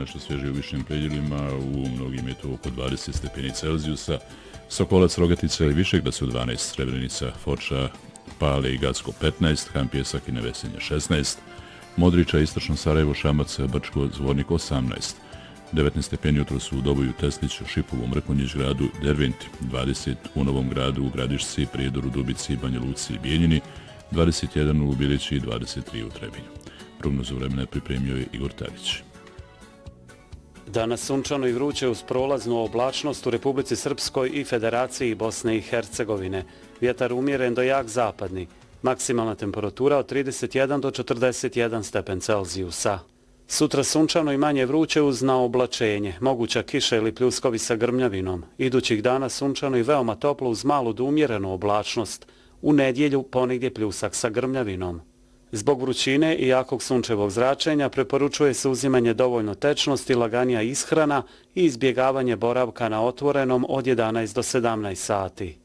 nešto svježe u višim predjelima, u mnogim je to oko 20 stepeni Celzijusa. Sokolac, Rogatica ili Višeg da su 12, Srebrenica, Foča, Pale i Gacko 15, Han Pjesak i Nevesinje 16, Modriča, Istočno Sarajevo, Šamac, Brčko, Zvornik 18, 19 stepeni jutro su u Doboju, Tesliću, Šipovu, Mrkonjić gradu, Derventi, 20 u Novom gradu, u Gradišci, Prijedoru, Dubici, Banja Luci i Bijeljini, 21 u Bilići i 23 u Trebinju. Prognozu vremena je pripremio je Igor Tadić. Danas sunčano i vruće uz prolaznu oblačnost u Republici Srpskoj i Federaciji Bosne i Hercegovine. Vjetar umjeren do jak zapadni. Maksimalna temperatura od 31 do 41 stepen Celzijusa. Sutra sunčano i manje vruće uz naoblačenje, moguća kiša ili pljuskovi sa grmljavinom. Idućih dana sunčano i veoma toplo uz malu do umjerenu oblačnost. U nedjelju ponegdje pljusak sa grmljavinom. Zbog vrućine i jakog sunčevog zračenja preporučuje se uzimanje dovoljno tečnosti, laganija ishrana i izbjegavanje boravka na otvorenom od 11 do 17 sati.